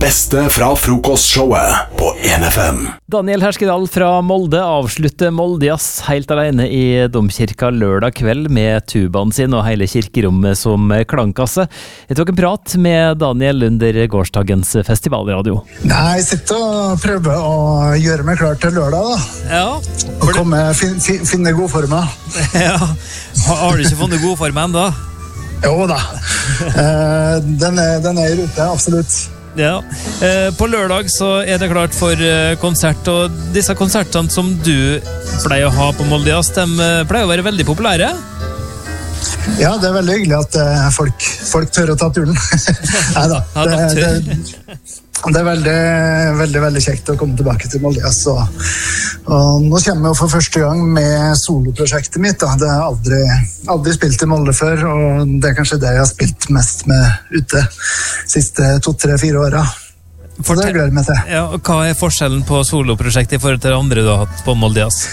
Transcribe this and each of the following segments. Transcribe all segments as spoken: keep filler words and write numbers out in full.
beste fra frokostshowet på en F M. Daniel Herskedal fra Molde avslutter Moldejazz helt alene i domkirka lørdag kveld med tubaen sin og hele kirkerommet som klangkasse. Jeg tok en prat med Daniel under gårsdagens festivalradio. Nei, jeg sitter og prøver å gjøre meg klar til lørdag da. Ja. Og komme, fin, fin, finne god form. Ja. Har du ikke funnet god form enda? Jo da. Eh, den, er, den er i rute, absolutt. Ja. Eh, på lørdag så er det klart for eh, konsert, og disse konsertene som du pleier å ha på Moldejazz, de eh, pleier å være veldig populære. Ja, det er veldig hyggelig at eh, folk, folk tør å ta turen. Neida, det, det, det er veldig, veldig, veldig kjekt å komme tilbake til Moldejazz. Og, og nå kommer jeg for første gang med soloprosjektet mitt. Da. Det har aldri, aldri spilt i Molde før, og det er kanskje det jeg har spilt mest med ute siste to, tre, fire åra. For det gleder jeg meg til. Ja, og hva er forskjellen på soloprosjektet i forhold til det andre du har hatt på Moldejazz?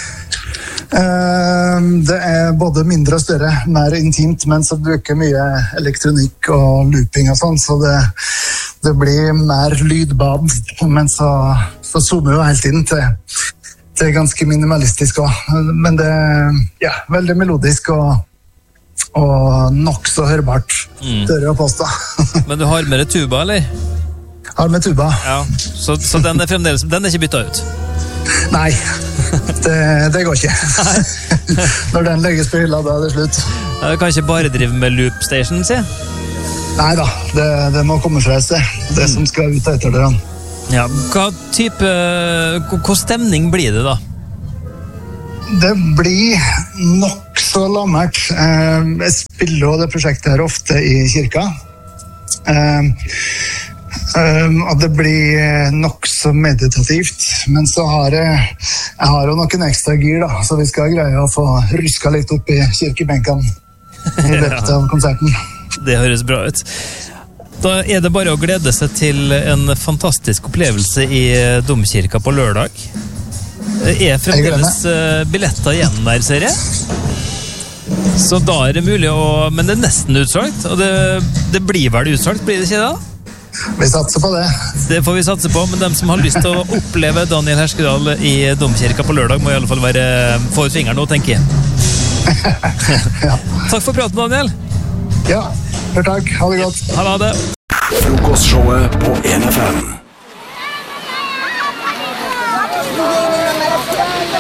Det er både mindre og større, mer intimt, men så bruker mye elektronikk og looping og sånn, så det, det blir mer lydbad, men så, så zoomer jo hele tiden til, til ganske minimalistisk også. Men det er ja, veldig melodisk og, og nok så hørbart, mm. Tør jeg å påstå. Men du har med deg tuba, eller? Har med tuba. Ja, så, så den er fremdeles, den er ikke byttet ut? Nei, det, det går ikke. Når den legges på hylla, da er det slutt. Ja, du kan ikke bare drive med loop station, sier? Nei da, det, det må komme fra et sted. Det som skal ut etter det. Ja, hva type, hva stemning blir det da? Det blir nok så lammert. Jeg spiller jo det prosjektet her ofte i kirka. Um, og det blir nok så meditativt, men så har jeg, jeg har jo noen ekstra gir da, så vi skal greie å få ruska litt opp i kirkebenken i løpet av konserten. Det høres bra ut. Da er det bare å glede seg til en fantastisk opplevelse i domkirka på lørdag. Er fremdeles billetter igjen der, ser jeg? Så da er det mulig å, men det er nesten utsolgt, og det, det blir vel utsolgt, blir det ikke da? Vi satser på det. Det får vi satse på, men de som har lyst til å oppleve Daniel Herskedal i domkirka på lørdag må i alle fall være få ut fingeren nå, tenker jeg. Ja. Takk for praten, Daniel. Ja, for takk. Ha det godt. Ha det. Frokostshowet på en F M.